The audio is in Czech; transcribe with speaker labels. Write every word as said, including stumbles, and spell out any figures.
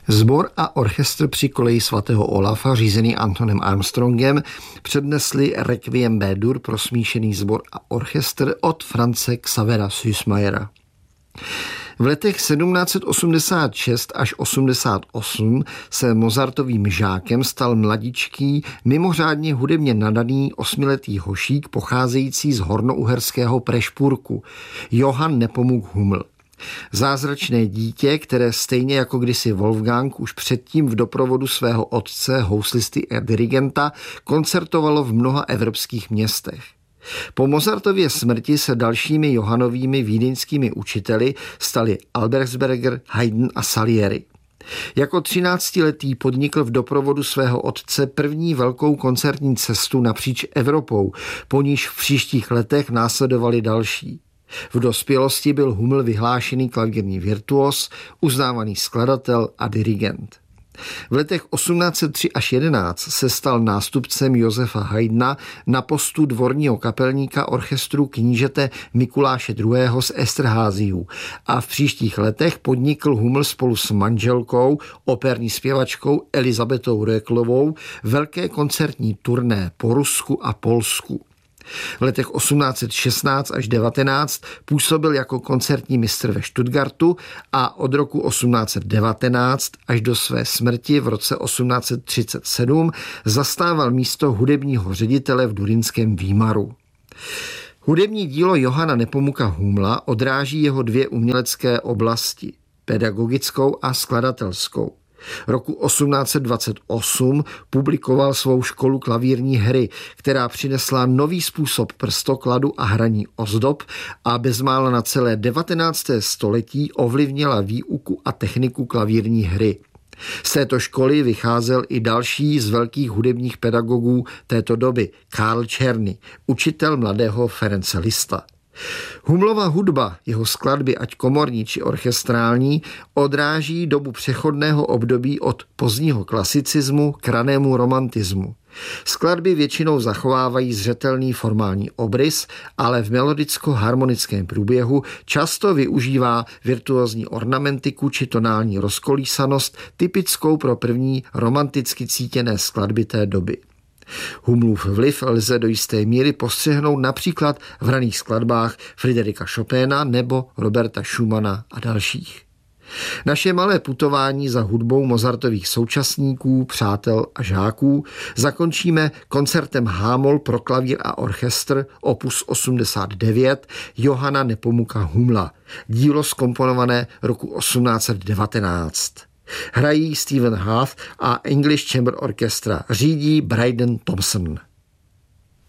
Speaker 1: Sbor a orchestr při koleji svatého Olafa, řízený Antonem Armstrongem, přednesli Requiem B-dur pro smíšený sbor a orchestr od France Xavera Süssmayera. V letech sedmnáct osmdesát šest až osmdesát osm se Mozartovým žákem stal mladičký, mimořádně hudebně nadaný osmiletý hošík pocházející z hornouherského Prešpurku, Johann Nepomuk Hummel. Zázračné dítě, které stejně jako kdysi Wolfgang už předtím v doprovodu svého otce, houslisty a dirigenta, koncertovalo v mnoha evropských městech. Po Mozartově smrti se dalšími Johannovými vídeňskými učiteli stali Albersberger, Haydn a Salieri. Jako třináctiletý podnikl v doprovodu svého otce první velkou koncertní cestu napříč Evropou, po níž v příštích letech následovali další. V dospělosti byl Hummel vyhlášený klavírní virtuos, uznávaný skladatel a dirigent. V letech osmnáct set tři až jedenáct se stal nástupcem Josefa Haydna na postu dvorního kapelníka orchestru knížete Mikuláše druhého. z Esterházyů a v příštích letech podnikl Hummel spolu s manželkou, operní zpěvačkou Elizabetou Röcklovou velké koncertní turné po Rusku a Polsku. V letech osmnáct set šestnáct až devatenáct působil jako koncertní mistr ve Stuttgartu a od roku osmnáct set devatenáct až do své smrti v roce osmnáct set třicet sedm zastával místo hudebního ředitele v Durynském Výmaru. Hudební dílo Johanna Nepomuka Hummela odráží jeho dvě umělecké oblasti, pedagogickou a skladatelskou. Roku osmnáct set dvacet osm publikoval svou školu klavírní hry, která přinesla nový způsob prstokladu a hraní ozdob a bezmála na celé devatenácté století ovlivnila výuku a techniku klavírní hry. Z této školy vycházel i další z velkých hudebních pedagogů této doby, Karl Czerny, učitel mladého Ference Liszta. Hummelova hudba, jeho skladby, ať komorní či orchestrální, odráží dobu přechodného období od pozdního klasicismu k ranému romantismu. Skladby většinou zachovávají zřetelný formální obrys, ale v melodicko-harmonickém průběhu často využívá virtuózní ornamentiku či tonální rozkolísanost, typickou pro první romanticky cítěné skladby té doby. Hummelův vliv lze do jisté míry postřehnout například v raných skladbách Friderika Chopina nebo Roberta Schumana a dalších. Naše malé putování za hudbou Mozartových současníků, přátel a žáků zakončíme koncertem H-moll pro klavír a orchestr opus osmdesát devět Johanna Nepomuka Hummela, dílo zkomponované roku osmnáct set devatenáct. Hrají Stephen Hath a English Chamber Orchestra, řídí Bryden Thompson.